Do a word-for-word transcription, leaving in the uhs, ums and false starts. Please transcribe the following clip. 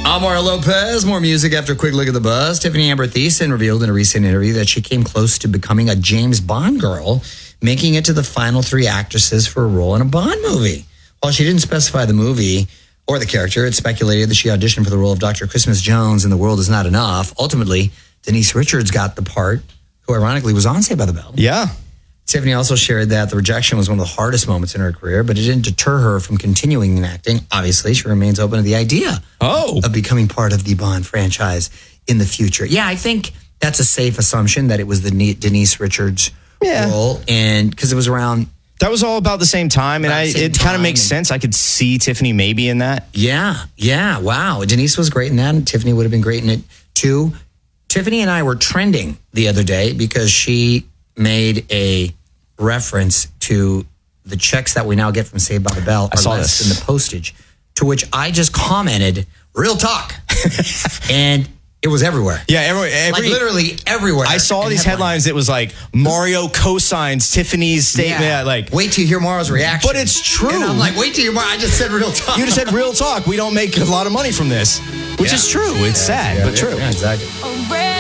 Amara Lopez, more music after a quick look at the buzz. Tiffany Amber Thiessen revealed in a recent interview that she came close to becoming a James Bond girl, making it to the final three actresses for a role in a Bond movie. While she didn't specify the movie or the character, it's speculated that she auditioned for the role of Doctor Christmas Jones in The World Is Not Enough. Ultimately, Denise Richards got the part, who ironically was on Saved by the Bell. Yeah. Tiffany also shared that the rejection was one of the hardest moments in her career, but it didn't deter her from continuing in acting. Obviously, she remains open to the idea oh. of becoming part of the Bond franchise in the future. Yeah, I think that's a safe assumption that it was the Denise Richards yeah. role, and because it was around... That was all about the same time, and I, it kind of makes sense. I could see Tiffany maybe in that. Yeah, yeah, wow. Denise was great in that, and Tiffany would have been great in it, too. Tiffany and I were trending the other day because she made a reference to the checks that we now get from Saved by the Bell are less than the postage, to which I just commented, real talk. And it was everywhere. Yeah, every, every like literally everywhere. I saw these headlines. headlines. It was like Mario co-signs Tiffany's statement. Yeah. Like, wait till you hear Mario's reaction. But it's true. And I'm like, wait till you hear Mario. I just said real talk. You just said real talk. We don't make a lot of money from this, which yeah. is true. It's yeah, sad, yeah, but yeah, true. Yeah, exactly.